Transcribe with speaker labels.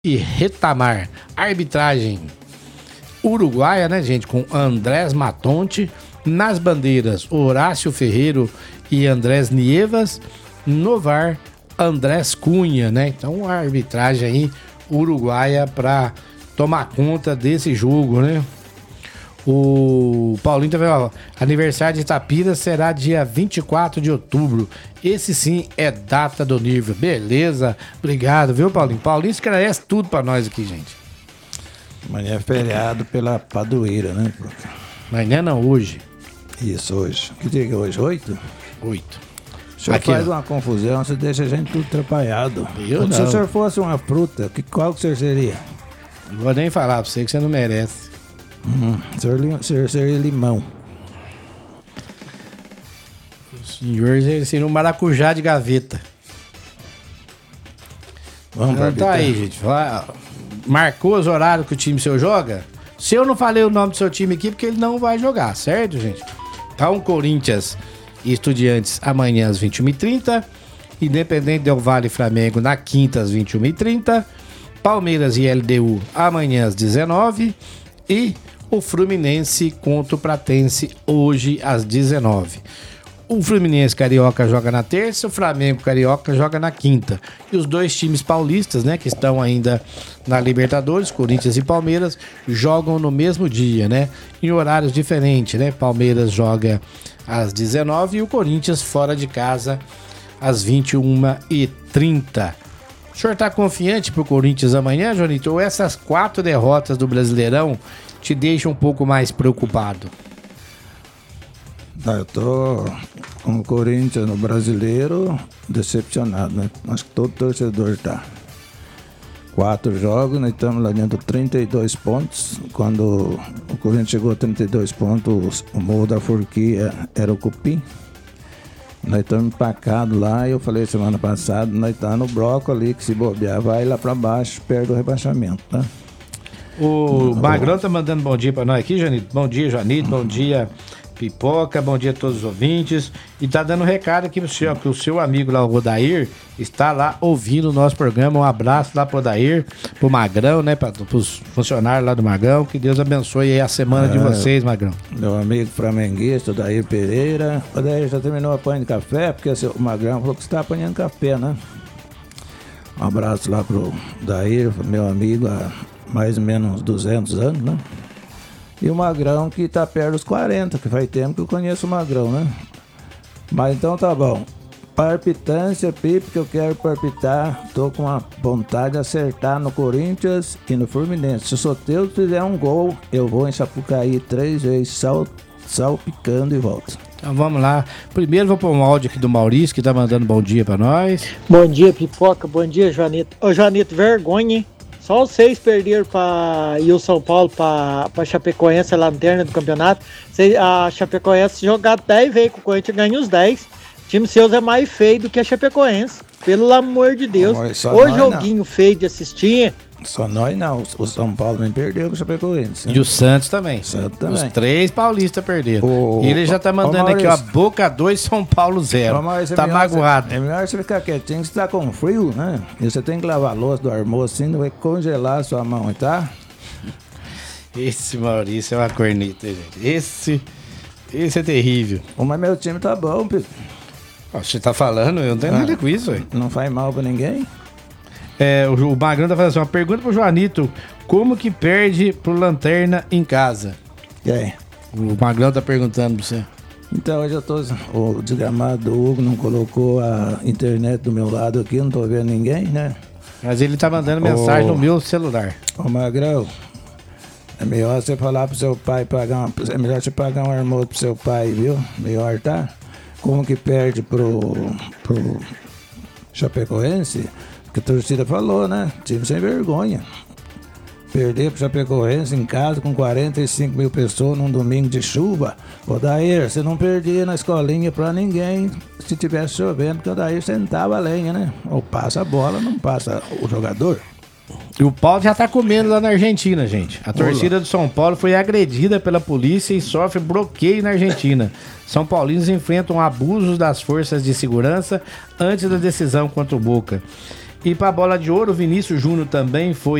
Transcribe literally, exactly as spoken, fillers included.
Speaker 1: e Retamar. Arbitragem uruguaia, né, gente? Com Andrés Matonte. Nas bandeiras, Horácio Ferreiro e Andrés Nievas. No V A R, Andrés Cunha, né? Então, a arbitragem aí uruguaia para tomar conta desse jogo, né? O Paulinho também, ó, aniversário de Itapira será dia vinte e quatro de outubro. Esse sim é data do nível. Beleza? Obrigado, viu, Paulinho? Paulinho esclarece tudo pra nós aqui, gente.
Speaker 2: Amanhã é feriado pela padroeira, né?
Speaker 1: Amanhã não, hoje.
Speaker 2: Isso, hoje. Que dia que é hoje? Oito?
Speaker 1: Oito.
Speaker 2: O senhor
Speaker 1: Aqui,
Speaker 2: faz
Speaker 1: ó.
Speaker 2: uma confusão, você deixa a gente tudo atrapalhado.
Speaker 1: Eu
Speaker 2: Se
Speaker 1: não.
Speaker 2: o senhor fosse uma fruta, que, qual que o senhor seria?
Speaker 1: Não vou nem falar pra você que você não merece.
Speaker 2: Hum, o senhor, o senhor seria limão.
Speaker 1: O senhor seria um maracujá de gaveta.
Speaker 2: Vamos pra
Speaker 1: Então tá aí, gente. Vai- Marcou os horários que o time seu joga? Se eu não falei o nome do seu time aqui, porque ele não vai jogar, certo, gente? Então, Corinthians e Estudiantes amanhã às vinte e uma e trinta. Independente Del Valle e Flamengo na quinta às vinte e uma e trinta. Palmeiras e L D U amanhã às dezenove. E o Fluminense contra o Platense hoje às dezenove. O Fluminense Carioca joga na terça, o Flamengo Carioca joga na quinta. E os dois times paulistas, né, que estão ainda na Libertadores, Corinthians e Palmeiras, jogam no mesmo dia, né? Em horários diferentes, né? Palmeiras joga às dezenove e o Corinthians fora de casa às vinte e uma e trinta. O senhor tá confiante pro Corinthians amanhã, Jonito? Ou essas quatro derrotas do Brasileirão te deixam um pouco mais preocupado?
Speaker 2: Não, eu tô com o Corinthians no Brasileiro decepcionado, né? Acho que todo torcedor tá. Quatro jogos, nós estamos lá dentro de trinta e dois pontos. Quando o Corinthians chegou a trinta e dois pontos, o Morro da Forquilha era o Cupim. Nós estamos empacados lá e eu falei semana passada, nós estamos no bloco ali, que se bobear vai lá pra baixo, perto do rebaixamento, tá?
Speaker 1: O Magrão tá mandando bom dia pra nós aqui, Janito. Bom dia, Janito. Bom dia, Pipoca. Bom dia a todos os ouvintes. E tá dando um recado aqui pro senhor, que o seu amigo lá, o Odair, está lá ouvindo o nosso programa. Um abraço lá pro Odair, pro Magrão, né? Pra, pros funcionários lá do Magrão. Que Deus abençoe aí a semana é, de vocês, Magrão.
Speaker 2: Meu amigo flamenguista, Odair Pereira. Odair, já terminou a apanha de café? Porque o Magrão falou que você tá apanhando café, né? Um abraço lá pro Odair, meu amigo, há mais ou menos uns duzentos anos, né? E o Magrão que tá perto dos quarenta, que faz tempo que eu conheço o Magrão, né? Mas então tá bom. Palpitância, Pipe, que eu quero palpitar. Tô com a vontade de acertar no Corinthians e no Fluminense. Se o Soteldo fizer um gol, eu vou em Sapucaí três vezes, sal, salpicando e volto.
Speaker 1: Então vamos lá. Primeiro vou pôr um áudio aqui do Maurício, que tá mandando bom dia pra nós.
Speaker 3: Bom dia, Pipoca. Bom dia, Joanito. Ô, Joanito, vergonha, hein? Só vocês perderam para e o São Paulo para Chapecoense, a lanterna do campeonato. Cês, a Chapecoense jogar dez vezes com o Corinthians ganha os dez. O time seus é mais feio do que a Chapecoense. Pelo amor de Deus. Ô joguinho não. feio de assistir.
Speaker 2: Só nós não. O São Paulo nem perdeu com o Chapecoense.
Speaker 1: E o Santos também.
Speaker 2: Santos também.
Speaker 1: Os três paulistas perderam.
Speaker 2: O,
Speaker 1: e ele já tá mandando aqui, ó, Boca dois, São Paulo zero. Tá é magoado.
Speaker 2: Você, é melhor você ficar quietinho, você tá com frio, né? E você tem que lavar a louça do almoço assim, não vai congelar a sua mão, tá?
Speaker 1: Esse Maurício é uma corneta, gente. Esse, esse é terrível.
Speaker 2: Mas meu time tá bom, Pedro.
Speaker 1: Você tá falando? Eu não tenho ah, nada com isso, velho.
Speaker 2: Não faz mal pra ninguém?
Speaker 1: É, o, o Magrão tá fazendo assim, uma pergunta pro Joanito. Como que perde pro Lanterna em casa?
Speaker 2: E aí?
Speaker 1: O Magrão tá perguntando pra você.
Speaker 2: Então, hoje eu tô... O desgramado do Hugo não colocou a internet do meu lado aqui, não tô vendo ninguém, né?
Speaker 1: Mas ele tá mandando mensagem oh, no meu celular.
Speaker 2: Ô, Magrão, é melhor você falar pro seu pai pagar uma... É melhor você pagar um almoço pro seu pai, viu? Melhor, tá? Como que perde pro... pro Chapecoense? Que a torcida falou, né? Time sem vergonha. Perder pro Chapecoense em casa com quarenta e cinco mil pessoas num domingo de chuva. Ô Dair, você não perdia na escolinha pra ninguém se tivesse chovendo, porque o Dair sentava a lenha, né? Ou passa a bola, não passa o jogador.
Speaker 1: E o Paulo já tá comendo lá na Argentina, gente. A torcida do São Paulo foi agredida pela polícia e sofre bloqueio na Argentina. São Paulinos enfrentam abusos das forças de segurança antes da decisão contra o Boca. E pra bola de ouro, o Vinícius Júnior também foi